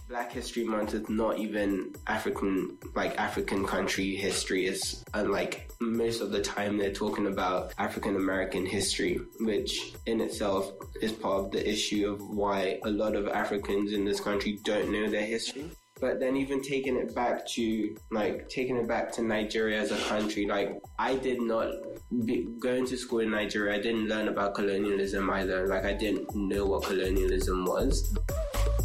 Black History Month is not even African country history. It's like most of the time they're talking about African American history, which in itself is part of the issue of why a lot of Africans in this country don't know their history. But then even taking it back to Nigeria as a country, like I did not going to school in Nigeria. I didn't learn about colonialism either. Like I didn't know what colonialism was.